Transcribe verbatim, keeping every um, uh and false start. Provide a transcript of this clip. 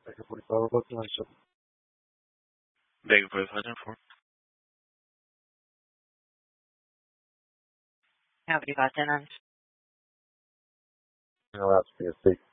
Second forty-five, what can I show? Beg your pardon for. Nobody got tenants. No, that's for your state.